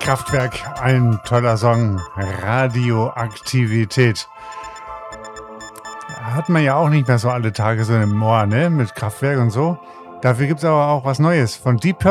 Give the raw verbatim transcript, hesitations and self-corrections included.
Kraftwerk, ein toller Song, Radioaktivität. Hat man ja auch nicht mehr so alle Tage so im Ohr, ne? Mit Kraftwerk und so. Dafür gibt es aber auch was Neues von Deep Purple.